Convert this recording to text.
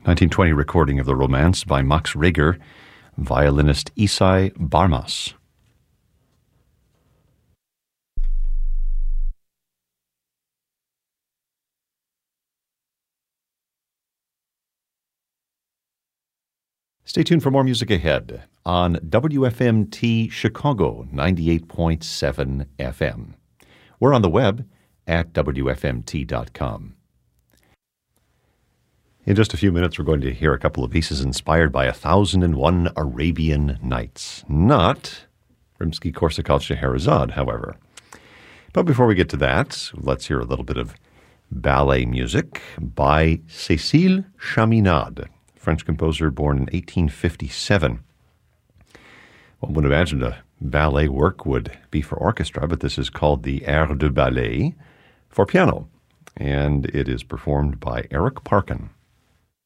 1920 recording of the Romance by Max Reger, violinist Isai Barmas. Stay tuned for more music ahead on WFMT Chicago 98.7 FM. We're on the web at WFMT.com. In just a few minutes, we're going to hear a couple of pieces inspired by 1001 Arabian Nights. Not Rimsky-Korsakov Scheherazade, however. But before we get to that, let's hear a little bit of ballet music by Cécile Chaminade, French composer born in 1857. One would imagine a ballet work would be for orchestra, but this is called the Air de Ballet for piano, and it is performed by Eric Parkin.